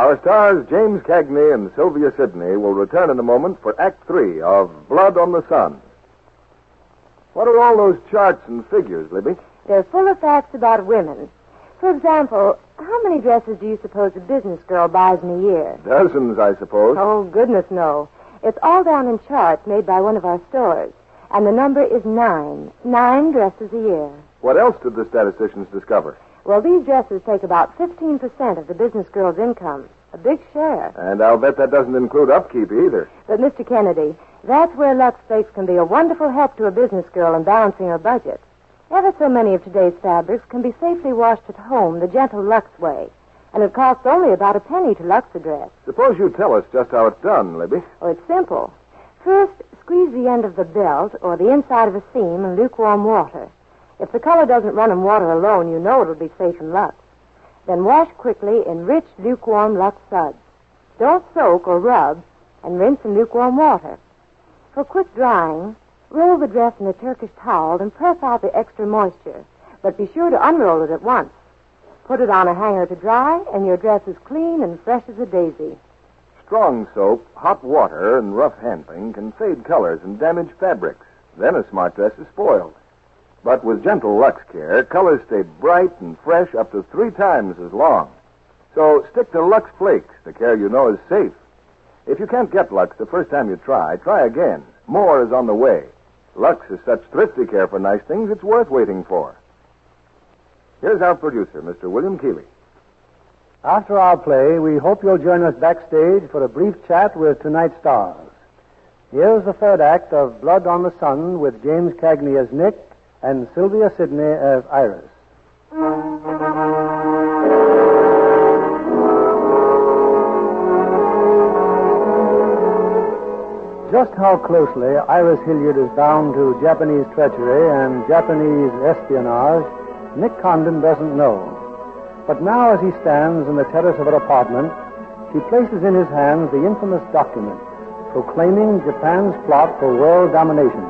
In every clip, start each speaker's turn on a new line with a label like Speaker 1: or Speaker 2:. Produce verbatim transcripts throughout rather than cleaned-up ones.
Speaker 1: Our stars, James Cagney and Sylvia Sidney, will return in a moment for Act Three of Blood on the Sun. What are all those charts and figures, Libby?
Speaker 2: They're full of facts about women. For example, how many dresses do you suppose a business girl buys in a year?
Speaker 1: Dozens, I suppose.
Speaker 2: Oh, goodness, no. It's all down in charts made by one of our stores. And the number is nine. Nine dresses a year.
Speaker 1: What else did the statisticians discover?
Speaker 2: Well, these dresses take about fifteen percent of the business girl's income. A big share.
Speaker 1: And I'll bet that doesn't include upkeep either.
Speaker 2: But, Mister Kennedy, that's where Lux Flakes can be a wonderful help to a business girl in balancing her budget. Ever so many of today's fabrics can be safely washed at home the gentle Lux way. And it costs only about a penny to Lux a dress.
Speaker 1: Suppose you tell us just how it's done, Libby.
Speaker 2: Oh, it's simple. First, squeeze the end of the belt or the inside of a seam in lukewarm water. If the color doesn't run in water alone, you know it'll be safe in Lux. Then wash quickly in rich, lukewarm Lux suds. Don't soak or rub, and rinse in lukewarm water. For quick drying, roll the dress in a Turkish towel and press out the extra moisture. But be sure to unroll it at once. Put it on a hanger to dry, and your dress is clean and fresh as a daisy.
Speaker 1: Strong soap, hot water, and rough handling can fade colors and damage fabrics. Then a smart dress is spoiled. But with gentle Lux care, colors stay bright and fresh up to three times as long. So stick to Lux Flakes, the care you know is safe. If you can't get Lux the first time you try, try again. More is on the way. Lux is such thrifty care for nice things, it's worth waiting for. Here's our producer, Mister William Keeley.
Speaker 3: After our play, we hope you'll join us backstage for a brief chat with tonight's stars. Here's the third act of Blood on the Sun with James Cagney as Nick and Sylvia Sidney as Iris. Just how closely Iris Hilliard is bound to Japanese treachery and Japanese espionage, Nick Condon doesn't know. But now, as he stands in the terrace of her apartment, he places in his hands the infamous document proclaiming Japan's plot for world domination.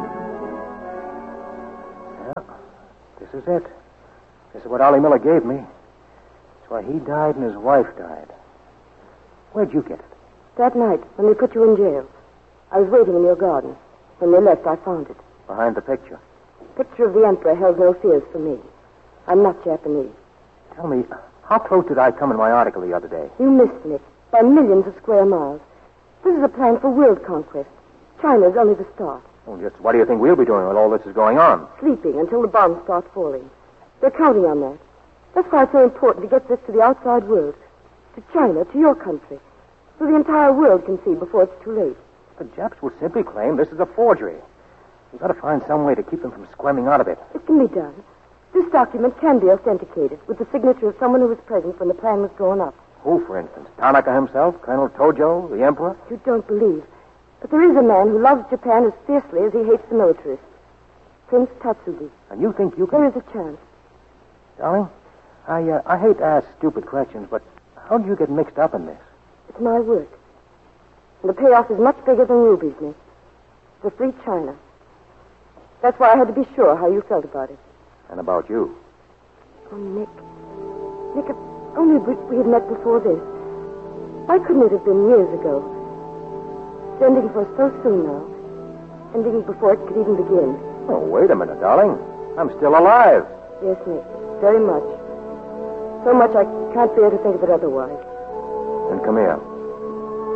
Speaker 4: This is it. This is what Ollie Miller gave me. It's why he died and his wife died. Where'd you get it?
Speaker 2: That night, when they put you in jail, I was waiting in your garden. When they left, I found it.
Speaker 4: Behind the picture.
Speaker 2: Picture of the Emperor held no fears for me. I'm not Japanese.
Speaker 4: Tell me, how close did I come in my article the other day?
Speaker 2: You missed me by millions of square miles. This is a plan for world conquest. China's only the start.
Speaker 4: Well, just what do you think we'll be doing while all this is going on?
Speaker 2: Sleeping until the bombs start falling. They're counting on that. That's why it's so important to get this to the outside world. To China, to your country. So the entire world can see before it's too late.
Speaker 4: The Japs will simply claim this is a forgery. We've got to find some way to keep them from squirming out of it.
Speaker 2: It can be done. This document can be authenticated with the signature of someone who was present when the plan was drawn up.
Speaker 4: Who, for instance? Tanaka himself? Colonel Tojo? The Emperor?
Speaker 2: You don't believe. But there is a man who loves Japan as fiercely as he hates the militarists. Prince Tatsugi.
Speaker 4: And you think you can...
Speaker 2: There is a chance.
Speaker 4: Darling, I, uh, I hate to ask stupid questions, but how do you get mixed up in this?
Speaker 2: It's my work. And the payoff is much bigger than rubies, Nick. The free China. That's why I had to be sure how you felt about it.
Speaker 4: And about you.
Speaker 2: Oh, Nick. Nick, if only we, we had met before this. Why couldn't it have been years ago? It's ending for us so soon now. Ending before it could even begin.
Speaker 4: Oh, wait a minute, darling. I'm still alive.
Speaker 2: Yes, Nick. Very much. So much I can't bear to think of it otherwise.
Speaker 4: Then come here.